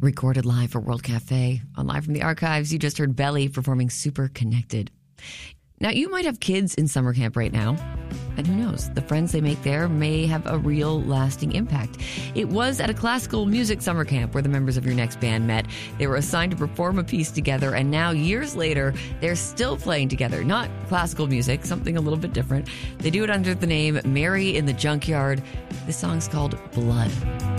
Recorded live for World Cafe. On Live from the Archives, you just heard Belly performing Super Connected. Now, you might have kids in summer camp right now. And who knows, the friends they make there may have a real lasting impact. It was at a classical music summer camp where the members of your next band met. They were assigned to perform a piece together, and now, years later, they're still playing together. Not classical music, something a little bit different. They do it under the name Mary in the Junkyard. This song's called Blood.